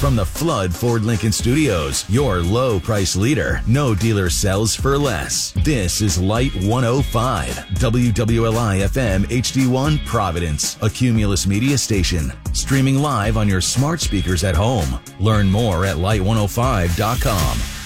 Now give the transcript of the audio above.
From the Flood Ford Lincoln Studios, your low price leader. No dealer sells for less. This is Light 105, WWLI FM HD1 Providence, a Cumulus media station. Streaming live on your smart speakers at home. Learn more at light105.com.